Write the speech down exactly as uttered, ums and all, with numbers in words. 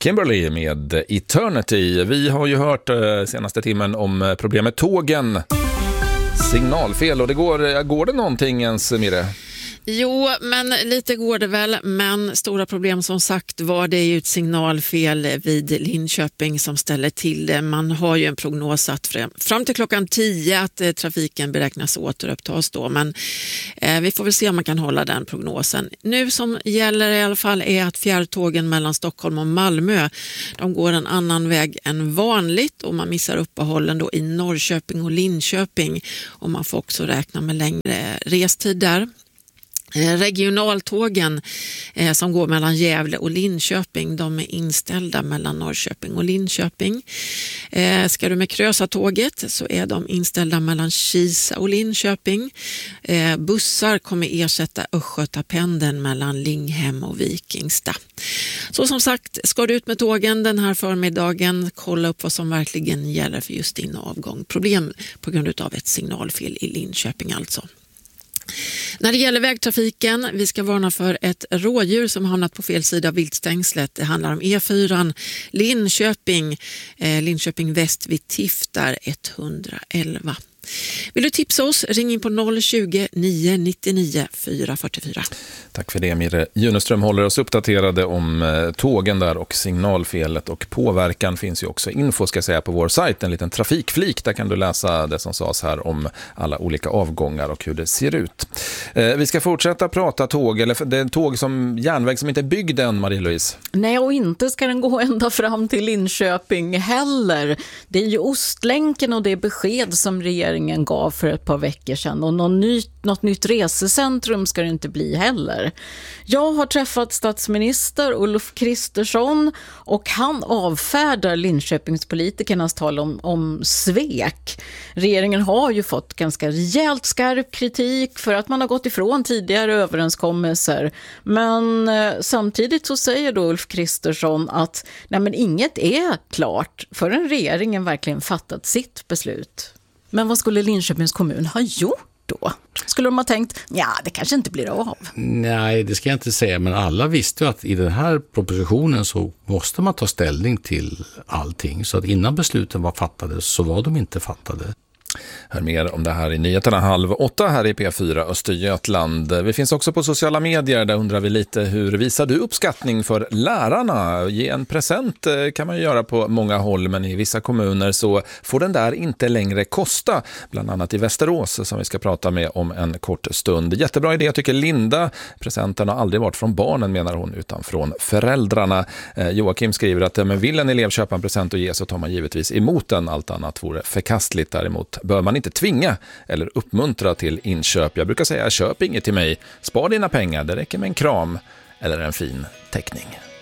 Kimberly med Eternity. Vi har ju hört eh, senaste timmen om problemet tågen. Signalfel, och det går, går det någonting ens, Mirre? Jo, men lite går det väl, men stora problem som sagt var det ju ett signalfel vid Linköping som ställer till det. Man har ju en prognos att fram till klockan tio att eh, trafiken beräknas återupptas då, men eh, vi får väl se om man kan hålla den prognosen. Nu som gäller i alla fall är att fjärrtågen mellan Stockholm och Malmö, de går en annan väg än vanligt och man missar uppehållen då i Norrköping och Linköping, och man får också räkna med längre restid där. Regionaltågen eh, som går mellan Gävle och Linköping, de är inställda mellan Norrköping och Linköping. Eh, ska du med Krösa-tåget så är de inställda mellan Kisa och Linköping. Eh, bussar kommer ersätta Östgötapendeln mellan Linghem och Vikingstad. Så som sagt, ska du ut med tågen den här förmiddagen, kolla upp vad som verkligen gäller för just din avgång. Problem på grund av ett signalfel i Linköping alltså. När det gäller vägtrafiken, vi ska varna för ett rådjur som hamnat på fel sida av viltstängslet. Det handlar om E fyra, Linköping, eh, Linköping väst vid Tiftar etthundraelva. Vill du tipsa oss? Ring in på noll tjugo, nio nittionio, fyra fyrtiofyra. Tack för det, Mirre Juneström håller oss uppdaterade om eh, tågen där och signalfelet, och påverkan finns ju också info ska jag säga på vår sajt, en liten trafikflik, där kan du läsa det som sades här om alla olika avgångar och hur det ser ut. Eh, vi ska fortsätta prata tåg, eller det är en tåg som järnväg som inte är byggd än, Marie-Louise. Nej, och inte ska den gå ända fram till Linköping heller. Det är ju Ostlänken och det besked som regeringen gav för ett par veckor sedan, och någon ny, något nytt resecentrum ska det inte bli heller. Jag har träffat statsminister Ulf Kristersson och han avfärdar Linköpingspolitikernas tal om, om svek. Regeringen har ju fått ganska rejält skarp kritik för att man har gått ifrån tidigare överenskommelser, men eh, samtidigt så säger då Ulf Kristersson att nej, men inget är klart förrän regeringen verkligen fattat sitt beslut. Men vad skulle Linköpings kommun ha gjort då? Skulle de ha tänkt, ja, det kanske inte blir av? Nej, det ska jag inte säga, men alla visste ju att i den här propositionen så måste man ta ställning till allting. Så att innan besluten var fattade så var de inte fattade. Hör mer om det här i nyheterna halv åtta här i P fyra Östergötland. Vi finns också på sociala medier, där undrar vi lite, hur visar du uppskattning för lärarna? Ge en present kan man göra på många håll, men i vissa kommuner så får den där inte längre kosta. Bland annat i Västerås som vi ska prata med om en kort stund. Jättebra idé tycker Linda. Presenten har aldrig varit från barnen menar hon, utan från föräldrarna. Eh, Joakim skriver att men vill en elev köpa en present och ge så tar man givetvis emot den. Allt annat vore förkastligt. Däremot bör man inte tvinga eller uppmuntra till inköp. Jag brukar säga, köp inget till mig. Spar dina pengar, det räcker med en kram eller en fin teckning.